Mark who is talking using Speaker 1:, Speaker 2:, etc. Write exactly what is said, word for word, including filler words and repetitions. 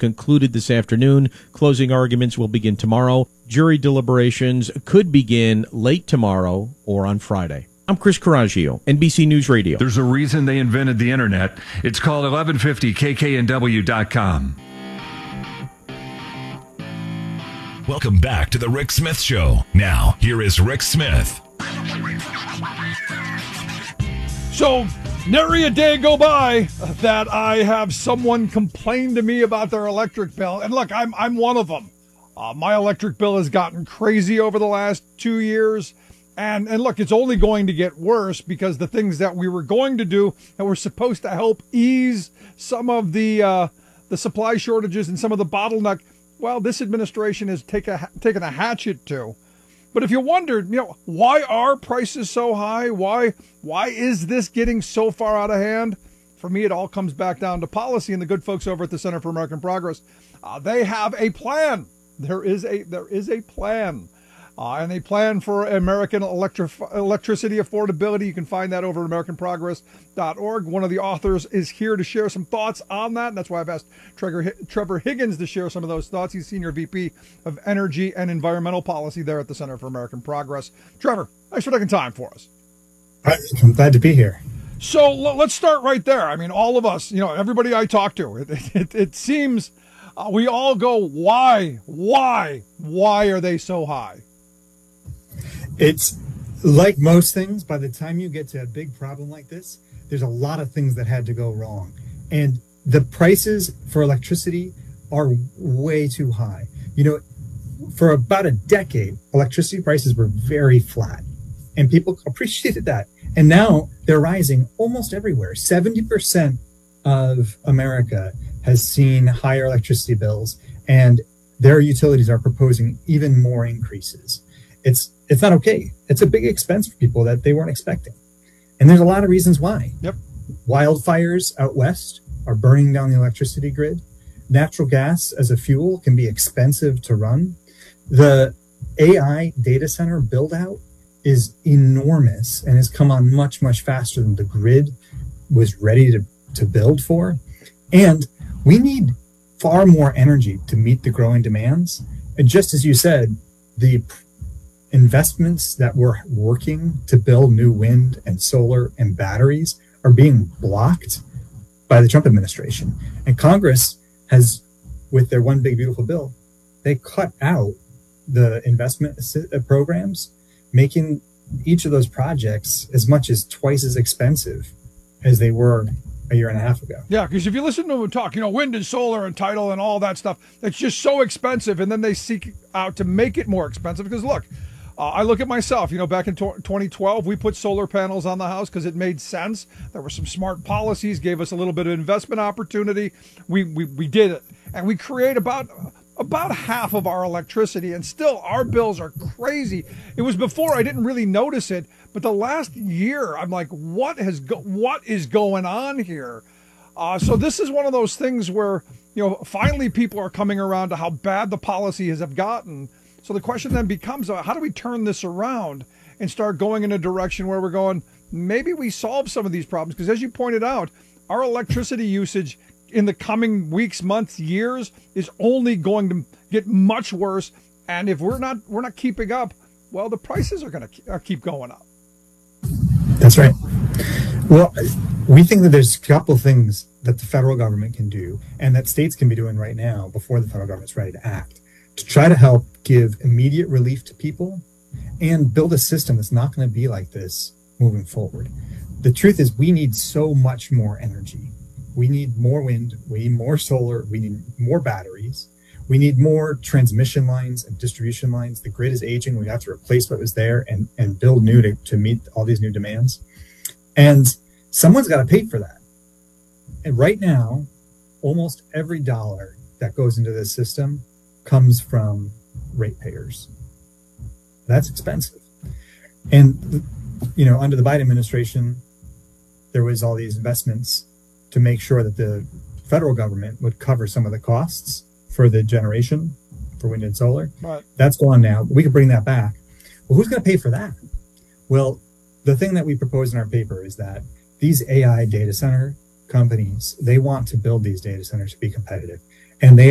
Speaker 1: concluded this afternoon. Closing arguments will begin tomorrow. Jury deliberations could begin late tomorrow or on Friday. I'm Chris Coraggio, N B C News Radio.
Speaker 2: There's a reason they invented the internet. It's called eleven fifty K K N W dot com.
Speaker 3: Welcome back to the Rick Smith Show. Now, here is Rick Smith.
Speaker 4: So, nary a day go by that I have someone complain to me about their electric bill. And look, I'm I'm one of them. Uh, my electric bill has gotten crazy over the last two years. And and look, it's only going to get worse because the things that we were going to do that were supposed to help ease some of the uh, the supply shortages and some of the bottleneck, well, this administration has take a, taken a hatchet to. But if you wondered, you know, why are prices so high? Why why is this getting so far out of hand? For me, it all comes back down to policy, and the good folks over at the Center for American Progress, uh, they have a plan. There is a there is a plan. Uh, and they plan for American electri- electricity affordability. You can find that over at american progress dot org. One of the authors is here to share some thoughts on that. And that's why I've asked Trevor, Trevor Higgins to share some of those thoughts. He's Senior V P of Energy and Environmental Policy there at the Center for American Progress. Trevor, thanks for taking time for us.
Speaker 5: I'm glad to be here.
Speaker 4: So l- let's start right there. I mean, all of us, you know, everybody I talk to, it, it, it seems uh, we all go, why, why, why are they so high?
Speaker 5: It's like most things, by the time you get to a big problem like this, there's a lot of things that had to go wrong. And the prices for electricity are way too high. You know, for about a decade, electricity prices were very flat and people appreciated that. And now they're rising almost everywhere. seventy percent of America has seen higher electricity bills, and their utilities are proposing even more increases. It's It's not okay. It's a big expense for people that they weren't expecting. And there's a lot of reasons why.
Speaker 4: Yep.
Speaker 5: Wildfires out west are burning down the electricity grid. Natural gas as a fuel can be expensive to run. The A I data center build out is enormous and has come on much, much faster than the grid was ready to, to build for. And we need far more energy to meet the growing demands. And just as you said, the investments that we're working to build new wind and solar and batteries are being blocked by the Trump administration. And Congress has, with their One Big Beautiful Bill, they cut out the investment programs, making each of those projects as much as twice as expensive as they were a year and a half ago.
Speaker 4: Yeah, because if you listen to them talk, you know, wind and solar and tidal and all that stuff, it's just so expensive. And then they seek out to make it more expensive because, look, Uh, I look at myself, you know, back in twenty twelve, we put solar panels on the house because it made sense. There were some smart policies, gave us a little bit of investment opportunity. We we, we did it. And we create about about half of our electricity, and still our bills are crazy. It was before I didn't really notice it, but the last year I'm like, what has go- what is going on here? Uh, so this is one of those things where, you know, finally people are coming around to how bad the policies have gotten. So the question then becomes, uh, how do we turn this around and start going in a direction where we're going, maybe we solve some of these problems? Because as you pointed out, our electricity usage in the coming weeks, months, years is only going to get much worse. And if we're not we're not keeping up, well, the prices are going to keep going up.
Speaker 5: That's right. Well, we think that there's a couple things that the federal government can do and that states can be doing right now before the federal government's ready to act, to try to help give immediate relief to people and build a system that's not going to be like this moving forward. The truth is we need so much more energy. We need more wind, we need more solar, we need more batteries, we need more transmission lines and distribution lines. The grid is aging. We have to replace what was there and, and build new to, to meet all these new demands. And someone's got to pay for that. And right now, almost every dollar that goes into this system comes from ratepayers. That's expensive. And, you know, under the Biden administration, there was all these investments to make sure that the federal government would cover some of the costs for the generation for wind and solar.
Speaker 4: Right.
Speaker 5: That's gone now. We could bring that back. Well, who's going to pay for that? Well, the thing that we propose in our paper is that these A I data center companies, they want to build these data centers to be competitive. And they